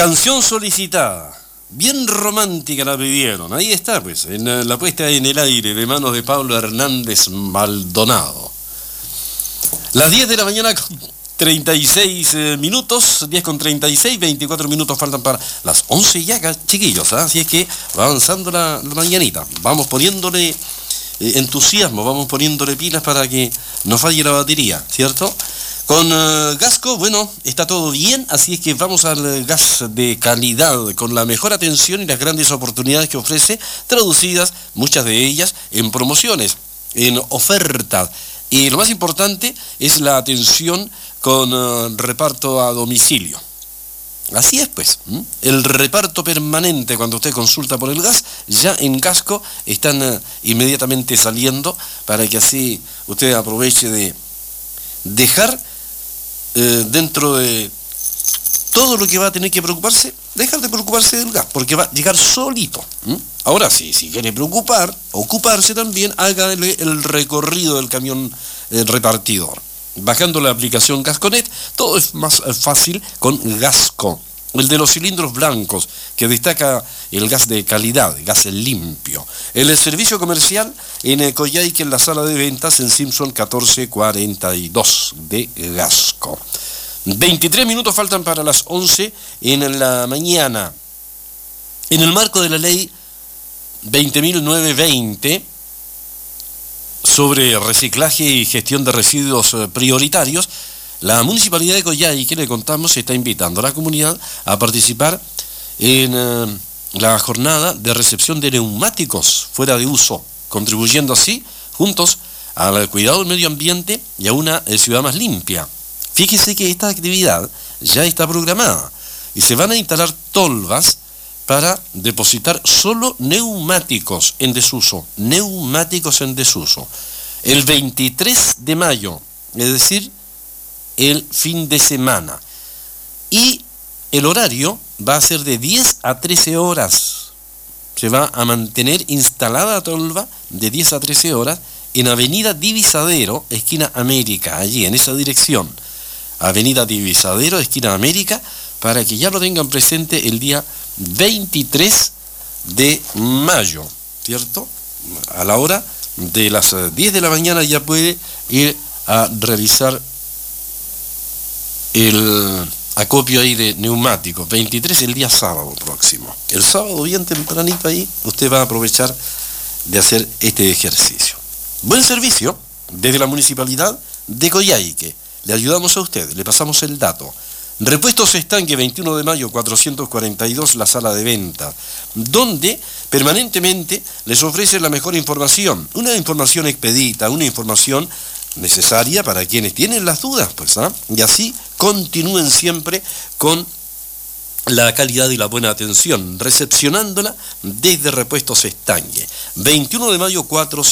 Canción solicitada, bien romántica la pidieron. Ahí está, pues, en la puesta en el aire de manos de Pablo Hernández Maldonado. Las 10 de la mañana con 36 minutos, 10 con 36, 24 minutos faltan para las 11 ya, chiquillos, ¿eh? Así es que va avanzando la mañanita. Vamos poniéndole entusiasmo, vamos poniéndole pilas para que no falle la batería, ¿cierto? Con Gasco, bueno, está todo bien, así es que vamos al gas de calidad, con la mejor atención y las grandes oportunidades que ofrece, traducidas, muchas de ellas, en promociones, en ofertas. Y lo más importante es la atención con reparto a domicilio. Así es, pues, el reparto permanente cuando usted consulta por el gas, ya en Gasco están inmediatamente saliendo para que así usted aproveche de dejar dentro de todo lo que va a tener que preocuparse, dejar de preocuparse del gas, porque va a llegar solito. Ahora sí, si quiere ocuparse también, hágale el recorrido del camión repartidor. Bajando la aplicación Gasconet, todo es más fácil con Gasco, el de los cilindros blancos, que destaca el gas de calidad, gas limpio. El servicio comercial en Coyhaique, en la sala de ventas en Simpson 1442 de Gasco. 23 minutos faltan para las 11 en la mañana. En el marco de la ley 20.920 sobre reciclaje y gestión de residuos prioritarios, la Municipalidad de Coyhaique, le contamos, está invitando a la comunidad a participar en la jornada de recepción de neumáticos fuera de uso, contribuyendo así, juntos, al cuidado del medio ambiente y a una ciudad más limpia. Fíjese que esta actividad ya está programada y se van a instalar tolvas para depositar solo neumáticos en desuso, el 23 de mayo, es decir, el fin de semana. Y el horario va a ser de 10 a 13 horas. Se va a mantener instalada la tolva de 10 a 13 horas en Avenida Divisadero, esquina América, allí en esa dirección. Avenida Divisadero, esquina América, para que ya lo tengan presente el día 23 de mayo, ¿cierto? A la hora de las 10 de la mañana ya puede ir a realizar el acopio ahí de neumáticos. 23 el día sábado próximo. El sábado bien tempranito ahí usted va a aprovechar de hacer este ejercicio. Buen servicio desde la Municipalidad de Coyhaique. Le ayudamos a usted, le pasamos el dato. Repuestos Estanque, 21 de mayo 442, la sala de venta, donde permanentemente les ofrece la mejor información, una información expedita, una información necesaria para quienes tienen las dudas, pues, y así continúen siempre con la calidad y la buena atención, recepcionándola desde Repuestos Estanque. 21 de mayo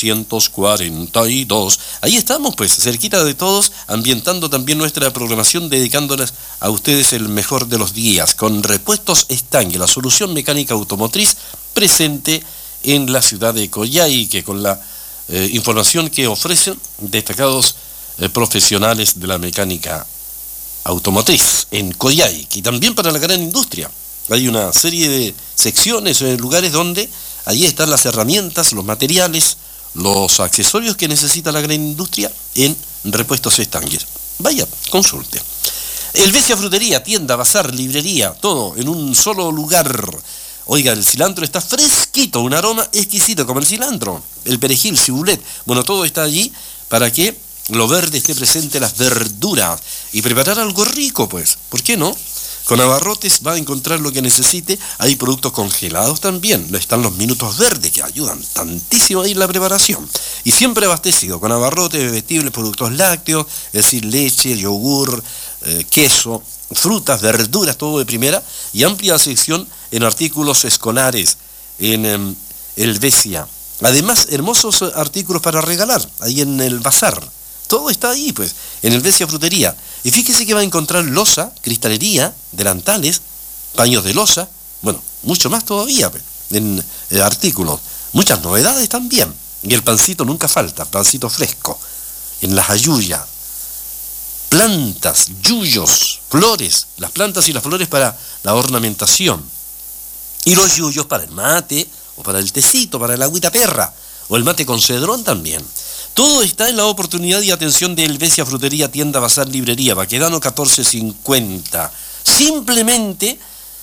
442. Ahí estamos, pues, cerquita de todos, ambientando también nuestra programación, dedicándoles a ustedes el mejor de los días, con Repuestos Estanque, la solución mecánica automotriz presente en la ciudad de Coyhaique, con la información que ofrecen destacados profesionales de la mecánica automotriz en Coyhaique, y también para la gran industria. Hay una serie de secciones, lugares donde allí están las herramientas, los materiales, los accesorios que necesita la gran industria en Repuestos Estanque. Vaya, consulte. Helvecia Frutería, tienda, bazar, librería, todo en un solo lugar. Oiga, el cilantro está fresquito, un aroma exquisito como el cilantro. El perejil, cibulet, bueno, todo está allí para que lo verde esté presente, las verduras, y preparar algo rico, pues, ¿por qué no? Con abarrotes va a encontrar lo que necesite. Hay productos congelados también, están los minutos verdes que ayudan tantísimo ahí en la preparación, y siempre abastecido con abarrotes, bebestibles, productos lácteos, es decir, leche, yogur, queso, frutas, verduras, todo de primera, y amplia sección en artículos escolares en Helvecia. Además, hermosos artículos para regalar ahí en el bazar. Todo está ahí, pues, en Helvecia Frutería. Y fíjese que va a encontrar loza, cristalería, delantales, paños de loza, bueno, mucho más todavía, pues, en artículos. Muchas novedades también. Y el pancito nunca falta, pancito fresco, en las ayuyas. plantas, yuyos, flores, las plantas y las flores para la ornamentación. Y los yuyos para el mate, o para el tecito, para el agüita perra, o el mate con cedrón también. Todo está en la oportunidad y atención de Helvecia Frutería, Tienda, Bazar, Librería, Baquedano 1450. Simplemente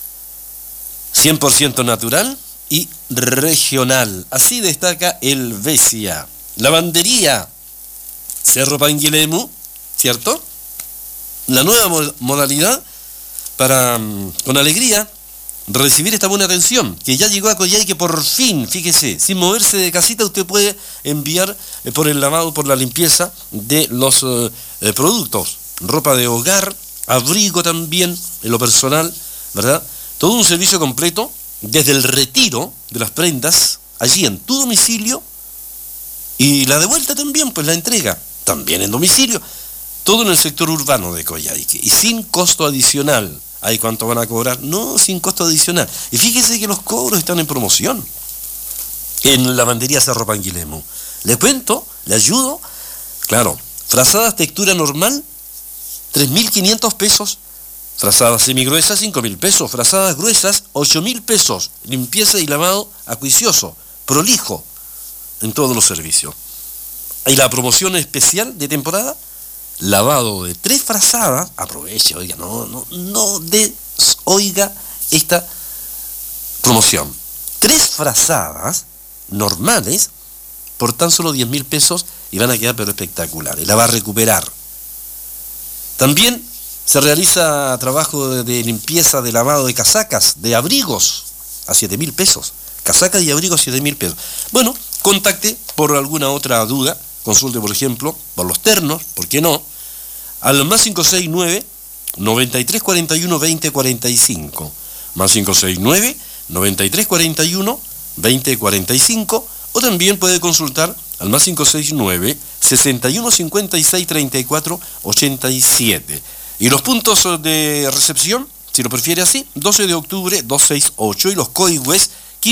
100% natural y regional. Así destaca Helvecia. Lavandería Cerro Panguilemu, ¿cierto? La nueva modalidad para, con alegría, recibir esta buena atención, que ya llegó a Coyhaique por fin, fíjese, sin moverse de casita usted puede enviar por el lavado, por la limpieza de los productos, ropa de hogar, abrigo también, en lo personal, ¿verdad? Todo un servicio completo, desde el retiro de las prendas, allí en tu domicilio, y la de vuelta también, pues la entrega, también en domicilio, todo en el sector urbano de Coyhaique, y sin costo adicional. ¿Ahí cuánto van a cobrar? No, sin costo adicional. Y fíjese que los cobros están en promoción en Lavandería Cerro Panguilemu. Le cuento, le ayudo. Claro, frazadas textura normal, 3.500 pesos. Frazadas semigruesas, 5.000 pesos. Frazadas gruesas, 8.000 pesos. Limpieza y lavado acuicioso, prolijo, en todos los servicios. Y la promoción especial de temporada, lavado de 3 frazadas, aproveche, oiga, no desoiga esta promoción. 3 frazadas normales por tan solo 10.000 pesos y van a quedar pero espectaculares, la va a recuperar. También se realiza trabajo de limpieza, de lavado de casacas, de abrigos a 7.000 pesos. Casacas y abrigos a 7.000 pesos. Bueno, contacte por alguna otra duda. Consulte, por ejemplo, por los ternos, ¿por qué no? Al más 569 9341 2045. Más 569 9341 2045. O también puede consultar al más 569 6156 34 87. Y los puntos de recepción, si lo prefiere así, 12 de octubre 268 y los Coihue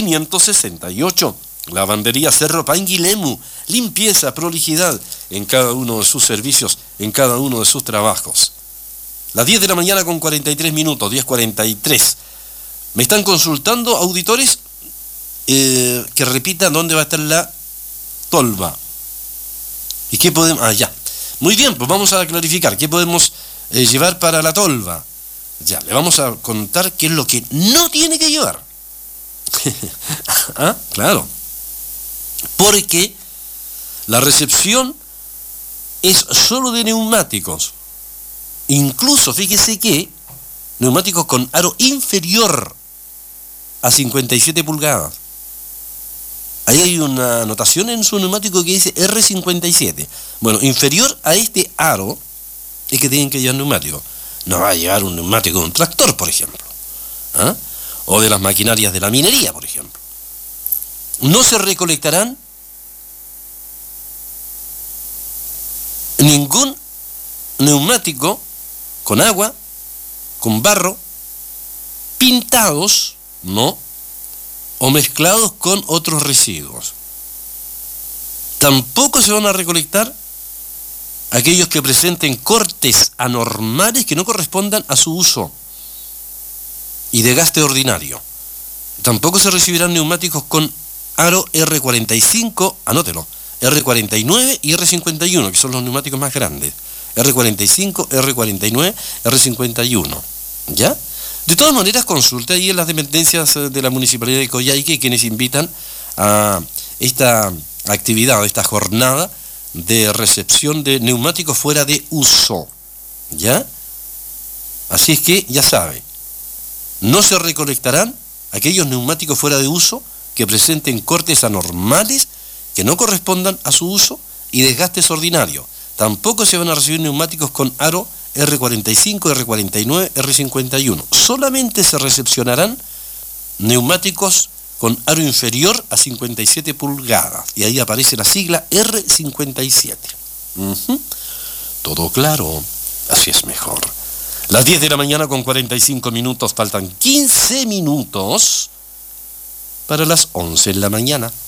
568. Lavandería Cerro Panguilemu, limpieza, prolijidad en cada uno de sus servicios, en cada uno de sus trabajos. Las 10 de la mañana con 43 minutos, 10:43. Me están consultando auditores que repitan dónde va a estar la tolva. ¿Y qué podemos...? Ya. Muy bien, pues vamos a clarificar. ¿Qué podemos llevar para la tolva? Ya, le vamos a contar qué es lo que no tiene que llevar. ¿Ah? Claro. Porque la recepción es solo de neumáticos. Incluso, fíjese que neumáticos con aro inferior a 57 pulgadas. Ahí hay una anotación en su neumático que dice R57. Bueno, inferior a este aro es que tienen que llevar neumáticos. No va a llevar un neumático de un tractor, por ejemplo. ¿Ah? O de las maquinarias de la minería, por ejemplo. No se recolectarán ningún neumático con agua, con barro, pintados, no, o mezclados con otros residuos. Tampoco se van a recolectar aquellos que presenten cortes anormales que no correspondan a su uso y de gaste ordinario. Tampoco se recibirán neumáticos con aro R45, anótelo, R49 y R51, que son los neumáticos más grandes. R45, R49, R51. ¿Ya? De todas maneras, consulta ahí en las dependencias de la Municipalidad de Coyhaique, quienes invitan a esta actividad, a esta jornada de recepción de neumáticos fuera de uso. ¿Ya? Así es que, ya sabe, no se recolectarán aquellos neumáticos fuera de uso que presenten cortes anormales que no correspondan a su uso y desgastes ordinarios. Tampoco se van a recibir neumáticos con aro R45, R49, R51. Solamente se recepcionarán neumáticos con aro inferior a 57 pulgadas. Y ahí aparece la sigla R57. Todo claro. Así es mejor. Las 10 de la mañana con 45 minutos. Faltan 15 minutos para las 11 de la mañana.